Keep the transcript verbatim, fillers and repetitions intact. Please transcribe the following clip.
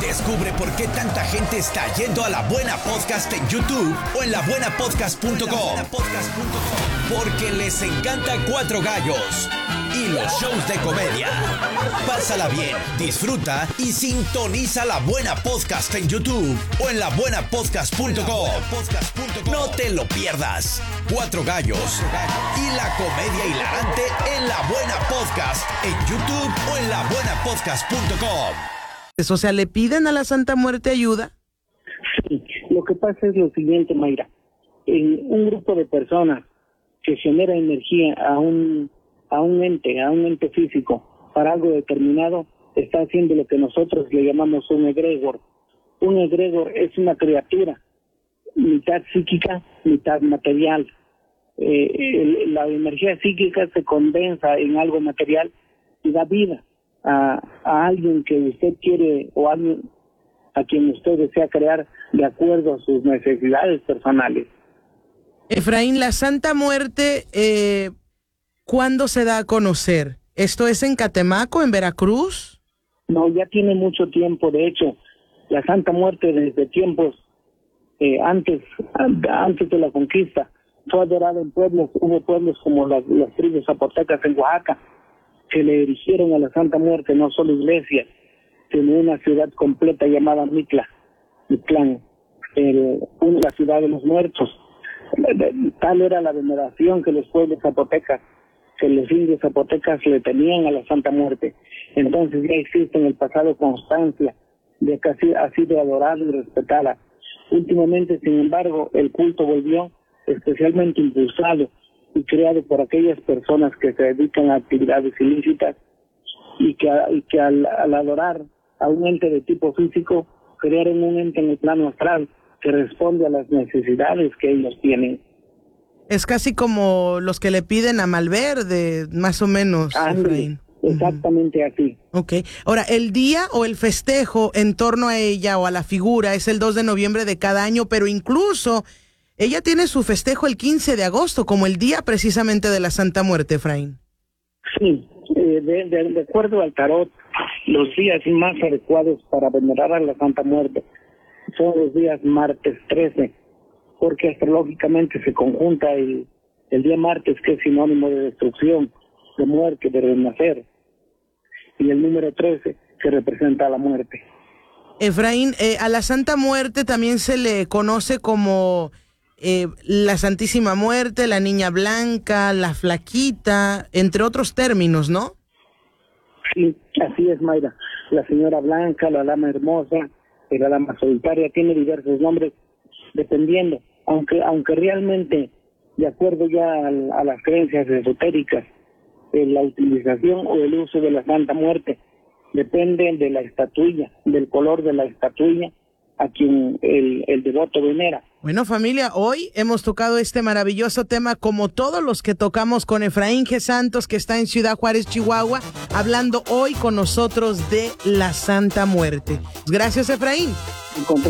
Descubre por qué tanta gente está yendo a La Buena Podcast en YouTube o en la buena podcast punto com. Porque les encanta Cuatro Gallos y los shows de comedia. Pásala bien, disfruta y sintoniza La Buena Podcast en YouTube o en la buena podcast punto com. No te lo pierdas. Cuatro Gallos y la comedia hilarante en La Buena Podcast en YouTube o en la buena podcast punto com. O sea, ¿le piden a la Santa Muerte ayuda? Sí, lo que pasa es lo siguiente, Mayra. En un grupo de personas que genera energía a un a un ente, a un ente físico para algo determinado, está haciendo lo que nosotros le llamamos un egregor. Un egregor es una criatura, mitad psíquica, mitad material. Eh, el, la energía psíquica se condensa en algo material y da vida a, a alguien que usted quiere o a alguien a quien usted desea crear de acuerdo a sus necesidades personales. Efraín, la Santa Muerte, eh, ¿cuándo se da a conocer? ¿Esto es en Catemaco, en Veracruz? No, ya tiene mucho tiempo. De hecho, la Santa Muerte desde tiempos eh, antes antes de la conquista fue adorada en pueblos. Hubo pueblos como las, las tribus zapotecas en Oaxaca que le erigieron a la Santa Muerte no solo iglesias, sino una ciudad completa llamada Mitla, Mitlán, el, la ciudad de los muertos. Tal era la veneración que los pueblos zapotecas, que los indios zapotecas le tenían a la Santa Muerte. Entonces ya existe en el pasado constancia de que así ha sido adorada y respetada. Últimamente, sin embargo, el culto volvió especialmente impulsado y creado por aquellas personas que se dedican a actividades ilícitas y que, y que al, al adorar a un ente de tipo físico, crearon un ente en el plano astral que responde a las necesidades que ellos tienen. Es casi como los que le piden a Malverde, más o menos, Efraín. Exactamente uh-huh. así. Ok. Ahora, el día o el festejo en torno a ella o a la figura es el dos de noviembre de cada año, pero incluso ella tiene su festejo el quince de agosto, como el día precisamente de la Santa Muerte, Efraín. Sí, eh, de, de, de acuerdo al tarot, los días más adecuados para venerar a la Santa Muerte son los días martes trece, porque astrológicamente se conjunta el, el día martes, que es sinónimo de destrucción, de muerte, de renacer, y el número trece, que representa a la muerte. Efraín, eh, a la Santa Muerte también se le conoce como eh, la Santísima Muerte, la Niña Blanca, la Flaquita, entre otros términos, ¿no? Sí, así es, Mayra. La Señora Blanca, la Dama Hermosa, la Dama Solitaria, tiene diversos nombres dependiendo, aunque aunque realmente, de acuerdo ya a, a las creencias esotéricas, eh, la utilización o el uso de la Santa Muerte depende de la estatuilla, del color de la estatuilla a quien el, el devoto venera. Bueno, familia, hoy hemos tocado este maravilloso tema, como todos los que tocamos con Efraín G. Santos, que está en Ciudad Juárez, Chihuahua, hablando hoy con nosotros de la Santa Muerte. Gracias, Efraín.